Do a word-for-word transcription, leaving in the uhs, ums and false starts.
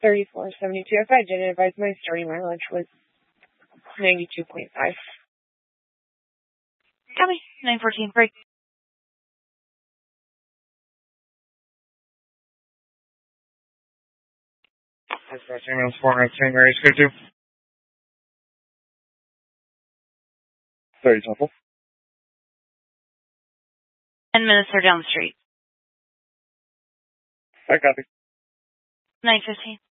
thirty-four seventy-two. If I did advise, my starting mileage was ninety-two point five. Copy. nine fourteen, break. Dispatch ambulance four nine Saint Mary's, go to. thirty Temple. Ten minutes are down the street. I copy. nine fifteen.